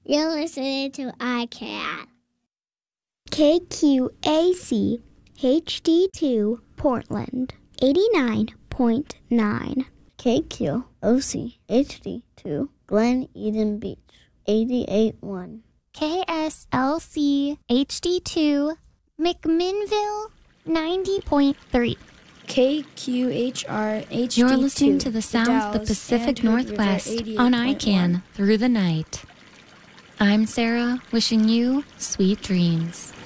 You're listening to iCat. KQAC HD2 Portland 89.9. KQOC HD2 Glen Eden Beach 88.1. KSLC HD2 McMinnville 90.3. KQHR HD2. You're listening to the sounds of the Pacific Northwest on ICANN through the night. I'm Sarah, wishing you sweet dreams.